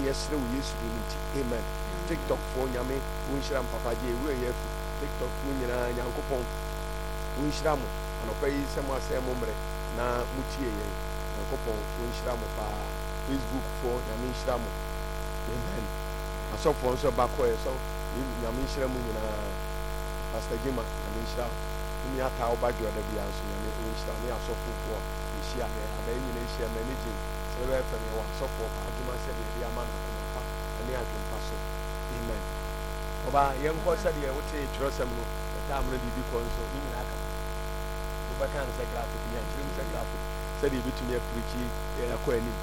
yɛsrɛ wo Yesu din nti amen. TikTok for nyame wonhyira papa je we yɛfu TikTok fo nyinaa nyankopɔn wonhyira mo anɔpa yi sɛ mo asɛ mo mmerɛ na mutie yɛn nyankopɔn wonhyira mo pa. Facebook for nyame nhyira mo amen. Asɔfoɔ nso bakɔ so nyame nhyira mo nyinaa. Pastor Jima nyame nhyira ni ata obadwo da bia nso nyame nhyira ne asɔfoɔ nhyia ne abayi nyina nhyia manage sɛ bɛ fɛ ne wa asɔfoɔ pa Jima sɛ de bia ma na kɔma pa ne adwompa so amen. Oba yɛnkɔ sɛ de wote twerɛsɛm no ta amno bibi kɔ nso ni nyina aka wo bɛka ne sɛ graphic ni akyerɛ sɛ graphic sɛ de bitumi afirichi akɔ anim.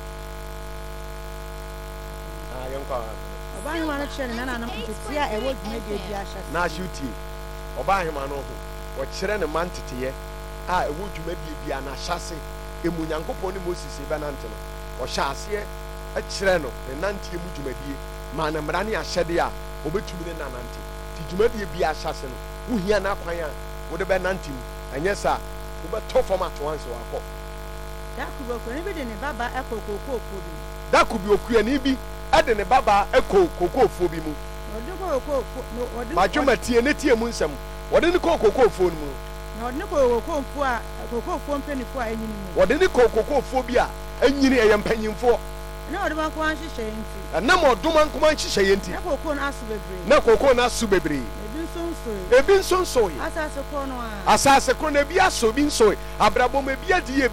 Yɛnkɔ Oba hema no kyerɛ ne nananom ntetea ɛwɔ dwumadie bi ahyɛ na ahyetie Oba hema no ho wɔkyerɛ ne manteteyɛ a ɛwɔ dwumadie bi a n'ahyase emu Nyankopɔn ne Moses bɛnante no ɔhyɛ aseɛ ɛkyerɛ no ne nanteɛ mu dwumadie ma ne mmara ne ahyɛde a obetumi ne nanante ti dwumadie bi ahyase no wohia na kwan a wode bɛnante mu ɛnyɛ sa wobɛtɔ fam atoanse wakɔ Dakubi bi de ne baba ɛkɔ kokoofuo bi Dakubi okuani bi ɛde ne baba ɛkɔ kokoofuo bi mu madwomatie ne tie mu nsɛm wɔde ne kɔ kokoofuo no mu na wɔde ne kɔ kokoofuo mpanyinfoɔ a ɛnyini mu wɔde ne kɔ kokoofuo bi a ɛnyini ɛyɛ mpanyinfoɔ na wɔde nkɔma nhyehyɛ nti ɛnam ɔdoma nkɔma nhyehyɛ nti na kokoo no aso bebree na kokoo no aso bebree ebi nso nsoe asase koro no ebi aso bi nsoe abrabɔ ma bi adi